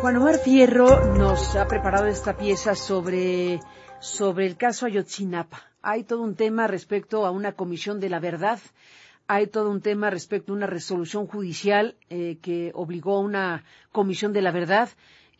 Juan Omar Fierro nos ha preparado esta pieza sobre el caso Ayotzinapa. Hay todo un tema respecto a una comisión de la verdad, hay todo un tema respecto a una resolución judicial que obligó a una comisión de la verdad.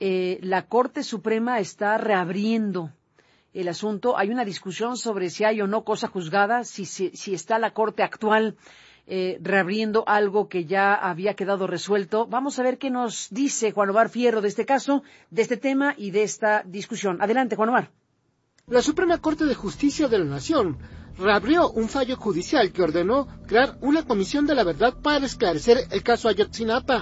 La Corte Suprema está reabriendo el asunto. Hay una discusión sobre si hay o no cosa juzgada, si está la Corte actual reabriendo algo que ya había quedado resuelto. Vamos a ver qué nos dice Juan Omar Fierro de este caso, de este tema y de esta discusión. Adelante, Juan Omar. La Suprema Corte de Justicia de la Nación reabrió un fallo judicial que ordenó crear una comisión de la verdad para esclarecer el caso Ayotzinapa.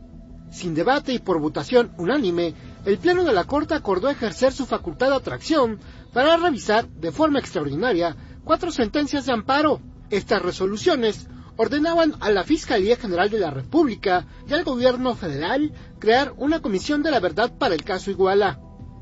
Sin debate y por votación unánime, el Pleno de la Corte acordó ejercer su facultad de atracción para revisar de forma extraordinaria 4 sentencias de amparo. Estas resoluciones ordenaban a la Fiscalía General de la República y al Gobierno Federal crear una comisión de la verdad para el caso Iguala.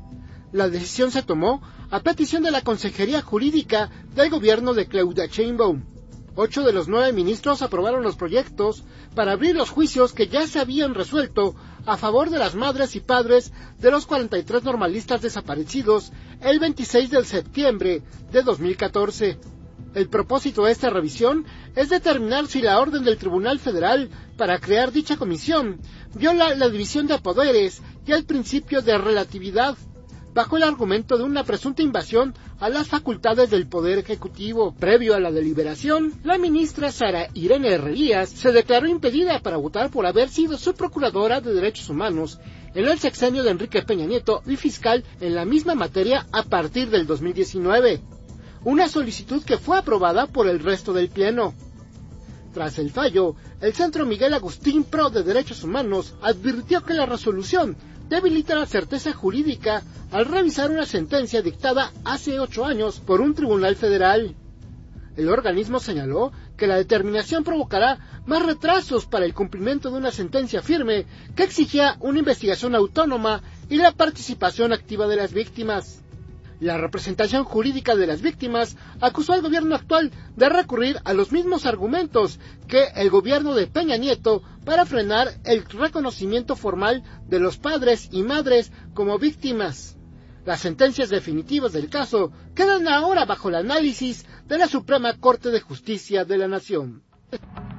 La decisión se tomó a petición de la Consejería Jurídica del Gobierno de Claudia Sheinbaum. 8 de los 9 ministros aprobaron los proyectos para abrir los juicios que ya se habían resuelto a favor de las madres y padres de los 43 normalistas desaparecidos el 26 de septiembre de 2014. El propósito de esta revisión es determinar si la orden del Tribunal Federal para crear dicha comisión viola la división de poderes y el principio de relatividad, bajo el argumento de una presunta invasión a las facultades del Poder Ejecutivo. Previo a la deliberación, la ministra Sara Irene Herrerías se declaró impedida para votar por haber sido subprocuradora de Derechos Humanos en el sexenio de Enrique Peña Nieto y fiscal en la misma materia a partir del 2019. Una solicitud que fue aprobada por el resto del Pleno. Tras el fallo, el Centro Miguel Agustín Pro de Derechos Humanos advirtió que la resolución debilita la certeza jurídica al revisar una sentencia dictada hace 8 años por un tribunal federal. El organismo señaló que la determinación provocará más retrasos para el cumplimiento de una sentencia firme que exigía una investigación autónoma y la participación activa de las víctimas. La representación jurídica de las víctimas acusó al gobierno actual de recurrir a los mismos argumentos que el gobierno de Peña Nieto para frenar el reconocimiento formal de los padres y madres como víctimas. Las sentencias definitivas del caso quedan ahora bajo el análisis de la Suprema Corte de Justicia de la Nación.